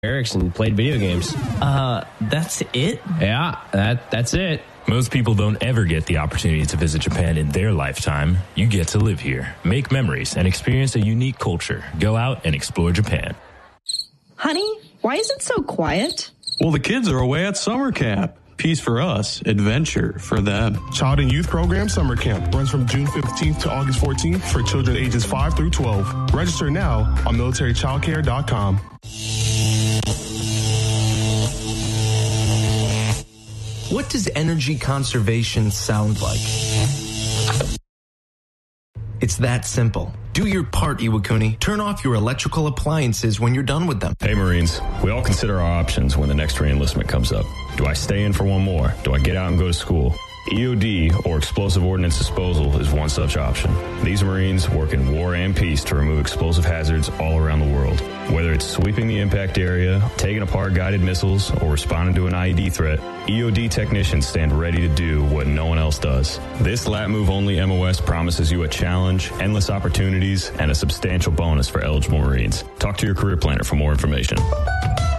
Erickson played video games. That's it? Yeah, that's it. Most people don't ever get the opportunity to visit Japan in their lifetime. You get to live here, make memories, and experience a unique culture. Go out and explore Japan. Honey, why is it so quiet? Well, the kids are away at summer camp. Peace for us, adventure for them. Child and Youth Program Summer Camp runs from June 15th to August 14th for children ages 5 through 12. Register now on militarychildcare.com. What does energy conservation sound like? It's that simple. Do your part, Iwakuni. Turn off your electrical appliances when you're done with them. Hey, Marines, we all consider our options when the next reenlistment comes up. Do I stay in for one more? Do I get out and go to school? EOD, or Explosive Ordnance Disposal, is one such option. These Marines work in war and peace to remove explosive hazards all around the world. Whether it's sweeping the impact area, taking apart guided missiles, or responding to an IED threat, EOD technicians stand ready to do what no one else does. This LAT-move-only MOS promises you a challenge, endless opportunities, and a substantial bonus for eligible Marines. Talk to your career planner for more information.